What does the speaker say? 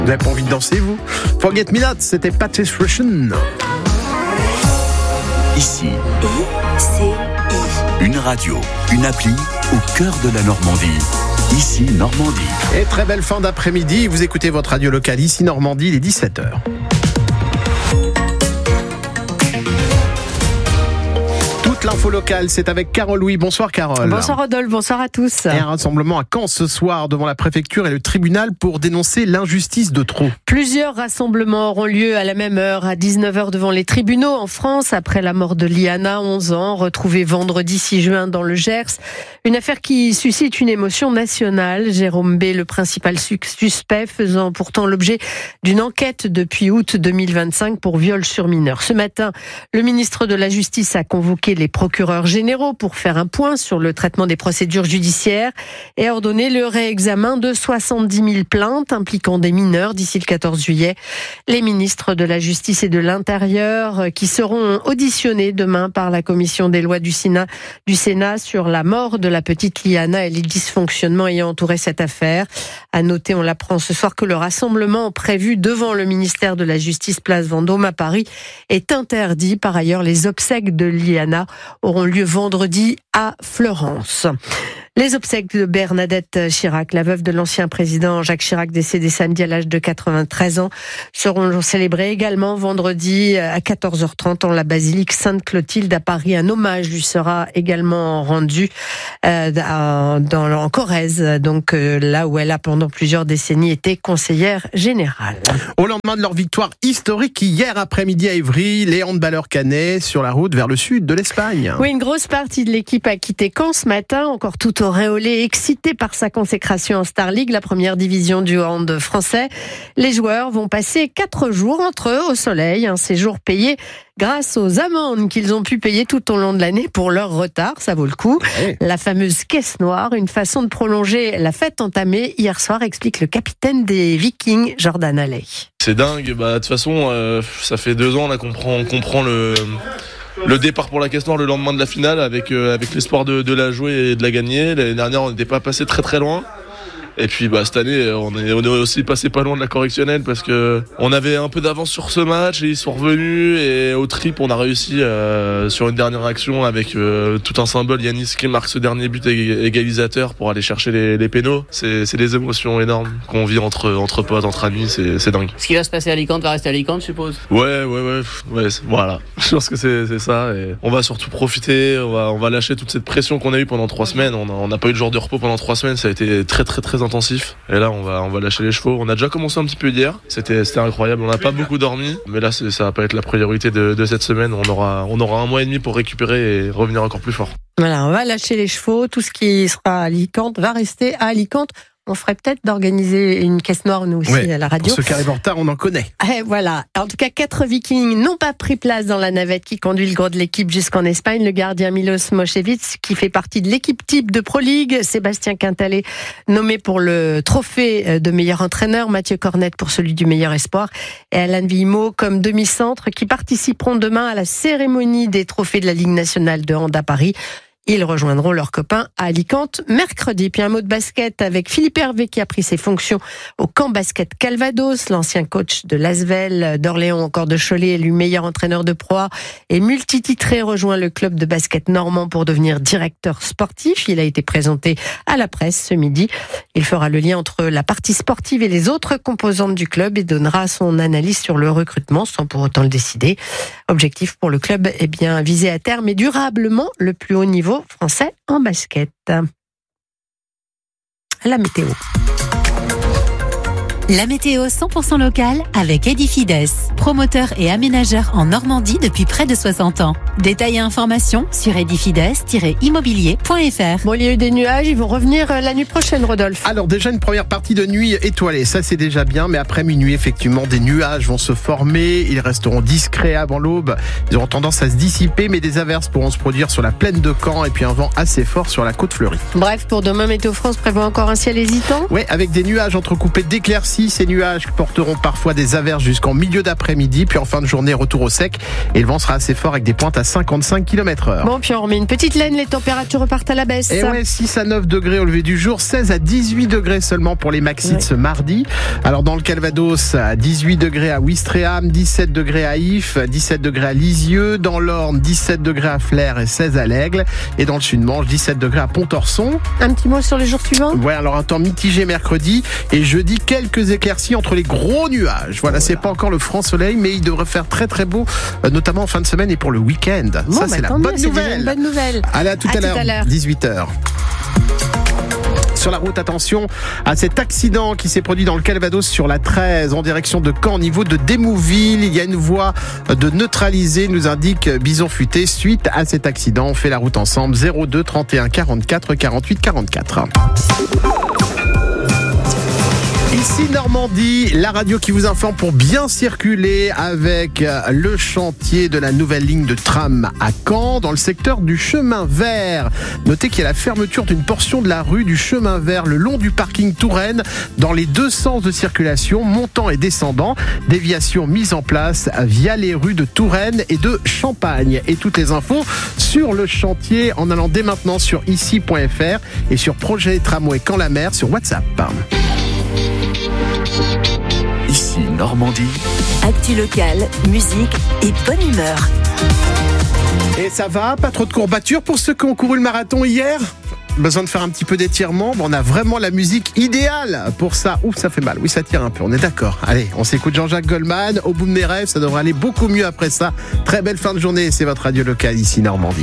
Vous n'avez pas envie de danser, vous? Forget Me Not, c'était Patrice Rushen. Ici, une radio, une appli au cœur de la Normandie. Ici, Normandie. Et très belle fin d'après-midi, vous écoutez votre radio locale Ici Normandie, il est 17h. L'info locale, c'est avec Carole Louis. Bonsoir Carole. Bonsoir Rodolphe, bonsoir à tous. Et un rassemblement à Caen ce soir devant la préfecture et le tribunal pour dénoncer l'injustice de trop. Plusieurs rassemblements auront lieu à la même heure, à 19h devant les tribunaux en France, après la mort de Liana, 11 ans, retrouvée vendredi 6 juin dans le Gers. Une affaire qui suscite une émotion nationale. Jérôme B., le principal suspect, faisant pourtant l'objet d'une enquête depuis août 2025 pour viol sur mineur. Ce matin, le ministre de la Justice a convoqué les procureurs généraux pour faire un point sur le traitement des procédures judiciaires et ordonner le réexamen de 70 000 plaintes impliquant des mineurs d'ici le 14 juillet. Les ministres de la Justice et de l'Intérieur qui seront auditionnés demain par la commission des lois du Sénat sur la mort de la petite Liana et les dysfonctionnements ayant entouré cette affaire. À noter, on l'apprend ce soir, que le rassemblement prévu devant le ministère de la Justice place Vendôme à Paris est interdit. Par ailleurs, les obsèques de Liana auront lieu vendredi à Fleurance. Les obsèques de Bernadette Chirac, la veuve de l'ancien président Jacques Chirac, décédé samedi à l'âge de 93 ans, seront célébrées également vendredi à 14h30 en la basilique Sainte-Clotilde à Paris. Un hommage lui sera également rendu en Corrèze, donc là où elle a pendant plusieurs décennies été conseillère générale. Au lendemain de leur victoire historique hier après-midi à Évry, les handballeurs caennais sur la route vers le sud de l'Espagne. Oui, une grosse partie de l'équipe a quitté Caen ce matin, encore tout auréolé, excité par sa consécration en Star League, la première division du hand français. Les joueurs vont passer 4 jours entre eux au soleil, un séjour payé grâce aux amendes qu'ils ont pu payer tout au long de l'année pour leur retard, ça vaut le coup. Oui. La fameuse caisse noire, une façon de prolonger la fête entamée hier soir, explique le capitaine des Vikings, Jordan Alley. C'est dingue, de toute façon, ça fait 2 ans là qu'on prend le départ pour la caisse noire le lendemain de la finale avec l'espoir de la jouer et de la gagner. L'année dernière, on n'était pas passé très très loin. Et puis cette année, on est aussi passé pas loin de la correctionnelle parce que on avait un peu d'avance sur ce match et ils sont revenus, et au trip on a réussi sur une dernière action avec tout un symbole, Yanis qui marque ce dernier but égalisateur pour aller chercher les pénaux. C'est des émotions énormes qu'on vit entre potes, entre amis, c'est dingue. Ce qui va se passer à Alicante va rester à Alicante, je suppose. Ouais, voilà. Je pense que c'est ça, et on va surtout profiter, on va lâcher toute cette pression qu'on a eue pendant 3 semaines. On n'a pas eu de jour de repos pendant 3 semaines, ça a été très très très intensif, et là on va lâcher les chevaux. On a déjà commencé un petit peu hier, c'était incroyable, on n'a pas beaucoup dormi, mais là ça va pas être la priorité de cette semaine. On aura 1 mois et demi pour récupérer et revenir encore plus fort. Voilà, on va lâcher les chevaux, tout ce qui sera à Alicante va rester à Alicante. On ferait peut-être d'organiser une caisse noire, nous aussi, à la radio. Pour ceux qui arrivent en retard, on en connaît. Et voilà. En tout cas, 4 Vikings n'ont pas pris place dans la navette qui conduit le gros de l'équipe jusqu'en Espagne. Le gardien Milos Mošević, qui fait partie de l'équipe type de Pro League. Sébastien Quintalet, nommé pour le trophée de meilleur entraîneur. Mathieu Cornette pour celui du meilleur espoir. Et Alan Villemaud comme demi-centre, qui participeront demain à la cérémonie des trophées de la Ligue nationale de hand à Paris. Ils rejoindront leurs copains à Alicante mercredi. Puis un mot de basket avec Philippe Hervé qui a pris ses fonctions au camp basket Calvados. L'ancien coach de l'Asvel, d'Orléans, encore de Cholet, élu meilleur entraîneur de Pro A et multititré, rejoint le club de basket normand pour devenir directeur sportif. Il a été présenté à la presse ce midi. Il fera le lien entre la partie sportive et les autres composantes du club et donnera son analyse sur le recrutement sans pour autant le décider. Objectif pour le club, viser à terme et durablement le plus haut niveau français en basket. La météo. La météo 100% locale avec Edifides, promoteur et aménageur en Normandie depuis près de 60 ans. Détails et informations sur edifides-immobilier.fr. Bon, il y a eu des nuages, ils vont revenir la nuit prochaine, Rodolphe. Alors déjà une première partie de nuit étoilée, ça c'est déjà bien, mais après minuit, effectivement, des nuages vont se former, ils resteront discrets avant l'aube, ils auront tendance à se dissiper, mais des averses pourront se produire sur la plaine de Caen et puis un vent assez fort sur la côte fleurie. Bref, pour demain, Météo France prévoit encore un ciel hésitant. Oui, avec des nuages entrecoupés d'éclaircies. Ces nuages porteront parfois des averses jusqu'en milieu d'après-midi, puis en fin de journée, retour au sec. Et le vent sera assez fort avec des pointes à 55 km/h. Bon, puis on remet une petite laine, les températures repartent à la baisse. Et ouais, 6 à 9 degrés au lever du jour, 16 à 18 degrés seulement pour les maxis de ce mardi. Alors dans le Calvados, 18 degrés à Ouistreham, 17 degrés à If, 17 degrés à Lisieux, dans l'Orne, 17 degrés à Flers et 16 à l'Aigle, et dans le Sud-Manche, 17 degrés à Pont-Orson. Un petit mot sur les jours suivants ? Ouais, alors un temps mitigé mercredi et jeudi, quelques éclaircies entre les gros nuages. Voilà, c'est pas encore le franc soleil, mais il devrait faire très très beau, notamment en fin de semaine et pour le week-end. Bon, ça, c'est la bonne nouvelle. Une bonne nouvelle. Allez, à tout à l'heure, 18h. Sur la route, attention à cet accident qui s'est produit dans le Calvados sur la 13 en direction de Caen au niveau de Démouville. Il y a une voie de neutralisée, nous indique Bison Futé. Suite à cet accident, on fait la route ensemble. 02 31 44 48 44. Ici Normandie, la radio qui vous informe pour bien circuler avec le chantier de la nouvelle ligne de tram à Caen dans le secteur du chemin vert. Notez qu'il y a la fermeture d'une portion de la rue du chemin vert le long du parking Touraine dans les deux sens de circulation, montant et descendant. Déviation mise en place via les rues de Touraine et de Champagne. Et toutes les infos sur le chantier en allant dès maintenant sur ici.fr et sur Projet Tramway Caen-la-Mer sur WhatsApp. Ici Normandie. Actu locale, musique et bonne humeur. Et ça va, pas trop de courbatures pour ceux qui ont couru le marathon hier ? Besoin de faire un petit peu d'étirement, on a vraiment la musique idéale pour ça. Ouf, ça fait mal, oui ça tire un peu, on est d'accord. Allez, on s'écoute Jean-Jacques Goldman, au bout de mes rêves, ça devrait aller beaucoup mieux après ça. Très belle fin de journée, c'est votre radio locale ici Normandie.